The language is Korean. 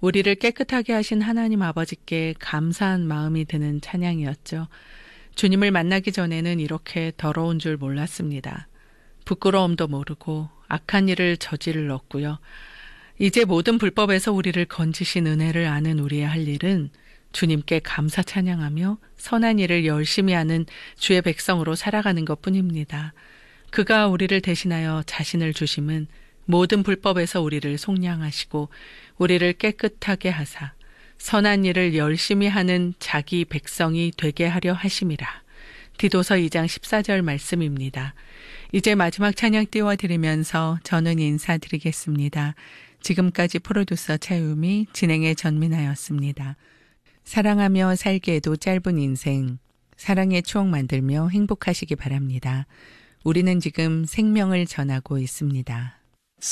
우리를 깨끗하게 하신 하나님 아버지께 감사한 마음이 드는 찬양이었죠. 주님을 만나기 전에는 이렇게 더러운 줄 몰랐습니다. 부끄러움도 모르고 악한 일을 저질렀고요. 이제 모든 불법에서 우리를 건지신 은혜를 아는 우리의 할 일은 주님께 감사 찬양하며 선한 일을 열심히 하는 주의 백성으로 살아가는 것뿐입니다. 그가 우리를 대신하여 자신을 주심은 모든 불법에서 우리를 속량하시고 우리를 깨끗하게 하사 선한 일을 열심히 하는 자기 백성이 되게 하려 하심이라. 디도서 2장 14절 말씀입니다. 이제 마지막 찬양 띄워드리면서 저는 인사드리겠습니다. 지금까지 프로듀서 차유미, 진행의 전민아였습니다. 사랑하며 살기에도 짧은 인생, 사랑의 추억 만들며 행복하시기 바랍니다. 우리는 지금 생명을 전하고 있습니다.